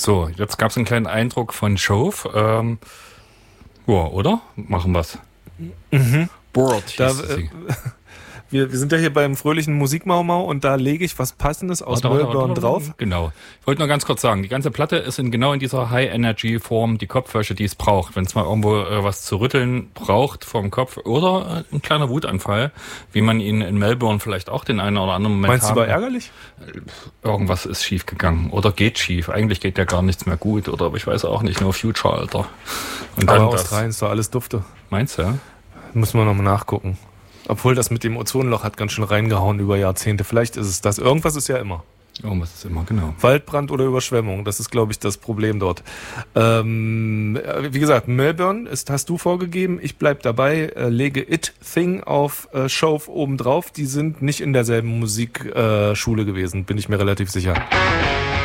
So, jetzt gab es einen kleinen Eindruck von Chauve. Ja, oder? Machen wir's. Bored hieß sie. Wir sind ja hier beim fröhlichen Musikmaumau und da lege ich was Passendes aus Melbourne drauf. Genau. Ich wollte nur ganz kurz sagen, die ganze Platte ist genau in dieser High-Energy-Form die Kopfwäsche, die es braucht. Wenn es mal irgendwo was zu rütteln braucht vom Kopf oder ein kleiner Wutanfall, wie man ihn in Melbourne vielleicht auch den einen oder anderen Moment Meinst du, war ärgerlich? Irgendwas ist schief gegangen oder geht schief. Eigentlich geht ja gar nichts mehr gut oder ich weiß auch nicht, nur Future, Alter. Und aber Australien ist doch alles dufte. Meinst du, ja? Müssen wir nochmal nachgucken. Obwohl das mit dem Ozonloch hat ganz schön reingehauen über Jahrzehnte. Vielleicht ist es das. Irgendwas ist ja immer. Irgendwas ist immer, genau. Waldbrand oder Überschwemmung, das ist, glaube ich, das Problem dort. Wie gesagt, Melbourne hast du vorgegeben. Ich bleib dabei, lege It Thing auf Chauve oben drauf. Die sind nicht in derselben Musikschule gewesen, bin ich mir relativ sicher.